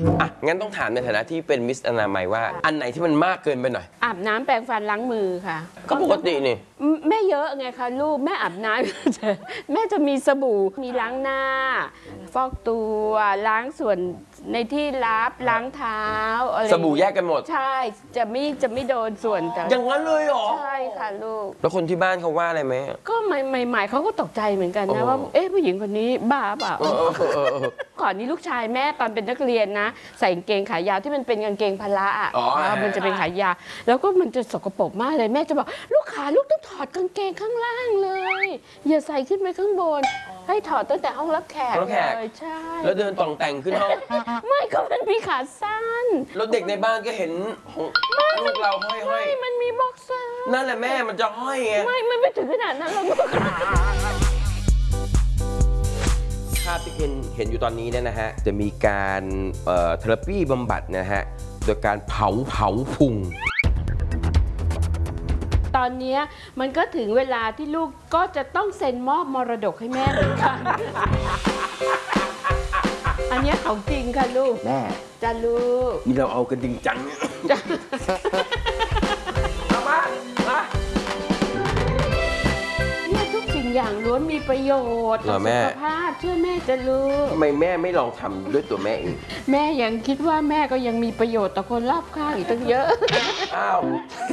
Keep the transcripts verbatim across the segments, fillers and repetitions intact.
อ่ะงั้นต้องถามในฐานะที่เป็นมิสอนามัยว่าอันไหนที่มันมากเกินไปหน่อยอาบน้ำแปรงฟันล้างมือค่ะก็ปกตินี่แม่เยอะไงคะลูกแม่อาบน้ำ แม่จะมีสบู่มีล้างหน้าฟอกตัวล้างส่วนในที่ลับล้างเท้าอะไรสบู่แยกกันหมดใช่จะไม่จะไม่โดนส่วนแต่อย่างนั้นเลยเหรอใช่ค่ะลูกแล้วคนที่บ้านเขาว่าอะไรไหมก็ใหม่ๆเขาก็ตกใจเหมือนกันนะว่าเอ๊ะผู้หญิงคนนี้บ้าเปล่าก่อนนี้ลูกชายแม่ตอนเป็นนักเรียนนะใส่กางเกงขายาวที่มันเป็นกางเกงพละอ่ะมันจะเป็นขายาวแล้วก็มันจะสกปรกมากเลยแม่จะบอกลูกขาลูกต้องถอดกางเกงข้างล่างเลยอย่าใส่ขึ้นไปข้างบนให้ถอดตั้งแต่ห้องรับแขกเลยใช่แล้วเดินต่องแต่งขึ้นห้องไม่ก็มันมีขาสั้นแล้วเด็กในบ้านก็เห็นลูกเราห้อยห้อยมันมีบ็อกเซอร์นั่นแหละแม่มันจะห้อยไงไม่ไม่ไม่ถึงขนาดนั้นหรอกภาพที่เห็นเห็นอยู่ตอนนี้เนี่ยนะฮะจะมีการเอ่อเทอราปีบำบัดนะฮะโดยการเผาเผาพุงตอนนี้มันก็ถึงเวลาที่ลูกก็จะต้องเซ็นมอบมรดกให้แม่เหมือนกันอันนี้ของจริงค่ะลูกแม่จ้าลูกนี่เราเอากันจริงจังเนี่ยมามามาเนี่ยทุกสิ่งอย่างล้วนมีประโยชน์ต่อสุขภาพเชื่อแม่จะรู้ทำไมแม่ไม่ลองทำด้วยตัวแม่เองแม่ยังคิดว่าแม่ก็ยังมีประโยชน์ต่อคนรอบข้างอีกตั้งเยอะอ้าว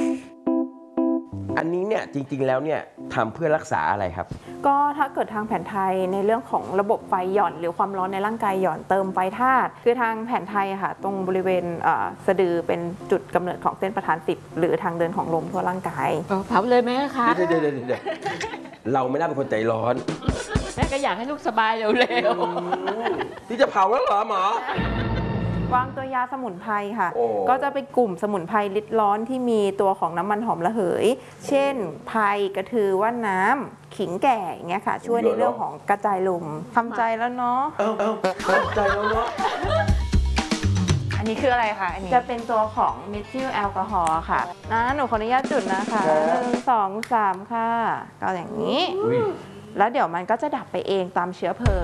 อันนี้เนี่ยจริงๆแล้วเนี่ยทำเพื่อรักษาอะไรครับก็ถ้าเกิดทางแผนไทยในเรื่องของระบบไฟหย่อนหรือความร้อนในร่างกายหย่อนเติมไฟธาตุคือทางแผนไทยค่ะตรงบริเวณสะดือเป็นจุดกำเนิดของเส้นประธานสิบหรือทางเดินของลมทั่วร่างกายเผาเลยไหมคะเดี๋ยวเดี๋ยวเดี๋ยวเราไม่น่าเป็นคนใจร้อนแม่ก็อยากให้ลูกสบายเร็วๆที่จะเผาแล้วเหรอหมอวางตัวยาสมุนไพรค่ะก็จะเป็นกลุ่มสมุนไพรลิดร้อนที่มีตัวของน้ำมันหอมระเหยเช่นไพรกระทือว่านน้ำขิงแก่อย่างเงี้ยค่ะช่วยในเรื่องของกระจายลมทำใจแล้วเนาะเอ้าเอ้าทำใจแล้วเนาะอันนี้คืออะไรคะอันนี้จะเป็นตัวของเมทิลแอลกอฮอล์ค่ะนะหนูขออนุญาตจุดนะคะหนึ่งสองสามค่ะก็อย่างนี้แล้วเดี๋ยวมันก็จะดับไปเองตามเชื้อเพลิง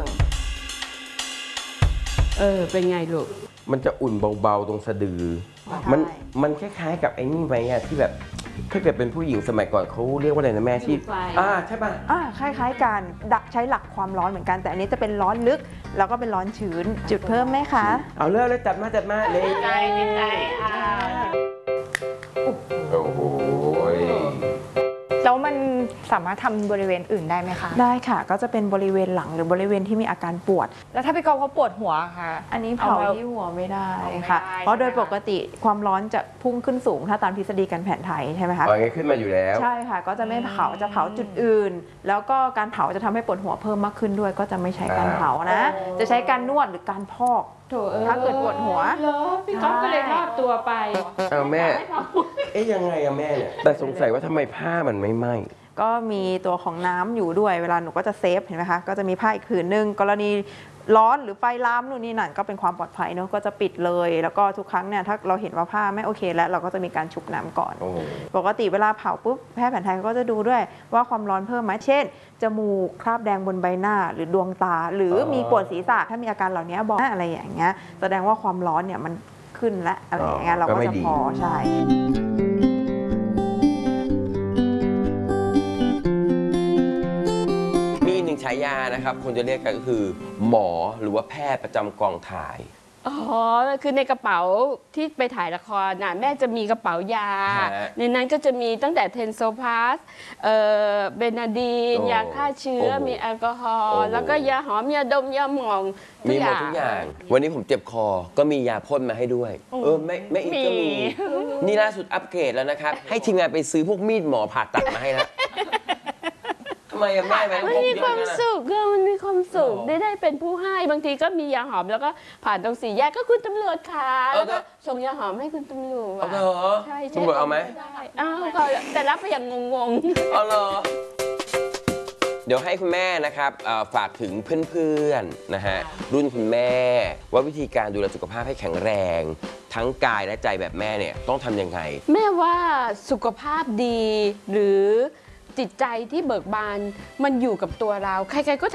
เออเป็นไงลูกมันจะอุ่นเบาๆตรงสะดือมันมันคล้ายๆกับไอ้นี่ไหมอะที่แบบถ้าเกิดเป็นผู้หญิงสมัยก่อนเขาเรียกว่าอะไรนะแม่ที่อ่าใช่ป่ะอ่าคล้ายๆกันดักใช้หลักความร้อนเหมือนกันแต่อันนี้จะเป็นร้อนลึกแล้วก็เป็นร้อนชื้นจุดเพิ่มไหมคะเอาเลือกเลยจัดมาจัดมาเลยใจใจอ่าโอ้โหแล้วมันสามารถทำบริเวณอื่นได้ไหมคะได้ค่ะก็จะเป็นบริเวณหลังหรือบริเวณที่มีอาการปวดแล้วถ้าพี่กอล์ฟเขาปวดหัวค่ะอันนี้เผาที่หัวไม่ได้ค่ะเพราะโดยปกติความร้อนจะพุ่งขึ้นสูงถ้าตามทฤษฎีการแผนไทยใช่ไหมคะอ๋อขึ้นมาอยู่แล้วใช่ค่ะก็จะไม่เผาจะเผาจุดอื่นแล้วก็การเผาจะทำให้ปวดหัวเพิ่มมากขึ้นด้วยก็จะไม่ใช้การเผานะจะใช้การนวดหรือการพอกถ้าเกิดปวดหัวพี่ก๊อฟก็เลยรอดตัวไปเอาแม่เอ๊ยยังไงอะแม่เนี่ยแต่สงสัยว่าทำไมผ้ามันไม่ไหม้ก็มีตัวของน้ำอยู่ด้วยเวลาหนูก็จะเซฟเห็นไหมคะก็จะมีผ้าอีกผืนหนึ่งกรณีร้อนหรือไฟลามนู่นนี่นั่นก็เป็นความปลอดภัยเนาะก็จะปิดเลยแล้วก็ทุกครั้งเนี่ยถ้าเราเห็นว่าผ้าไม่โอเคแล้วเราก็จะมีการชุบน้ำก่อนปกติเวลาเผาปุ๊บแพทย์แผนไทยก็จะดูด้วยว่าความร้อนเพิ่มไหมเช่นจมูกคราบแดงบนใบหน้าหรือดวงตาหรือมีปวดศีรษะถ้ามีอาการเหล่านี้บอกอะไรอย่างเงี้ยแสดงว่าความร้อนเนี่ยมันขึ้นและอะไรอย่างเงี้ยเราก็จะพอใช่ฉายานะครับคนจะเรียกกันก็คือหมอหรือว่าแพทย์ประจำกองถ่ายอ๋อคือในกระเป๋าที่ไปถ่ายละครน่ะแม่จะมีกระเป๋ายาในนั้นก็จะมีตั้งแต่เทนโซพาสเอ่อเบนาดีนยาฆ่าเชื้อมีแอลกอฮอล์แล้วก็ยาหอมยาดมยาหมองมีหมดทุกอย่างวันนี้ผมเจ็บคอก็มียาพ่นมาให้ด้วยเออไม่ไม่อีกก็มีนี่ล่าสุดอัปเกรดแล้วนะครับให้ทีมงานไปซื้อพวกมีดหมอผ่าตัดมาให้แล้วทำไมแม่แม่มันมีความสุขก็มันมีความสุขได้ได้เป็นผู้ให้บางทีก็มียาหอมแล้วก็ผ่านตรงสี่แยกก็คุณตำรวจค่ะแล้วก็ส่งยาหอมให้คุณตำรวจเอาเหรอใช่ตำรวจเอาไหมอ้าวแต่รับไปอย่างงงๆเอาเหรอเดี๋ยวให้คุณแม่นะครับฝากถึงเพื่อนๆนะฮะรุ่นคุณแม่ว่าวิธีการดูแลสุขภาพให้แข็งแรงทั้งกายและใจแบบแม่เนี่ยต้องทำยังไงแม่ว่าสุขภาพดีหรือจิตใจที่เบิกบานมันอยู่กับตัวเราใครๆก็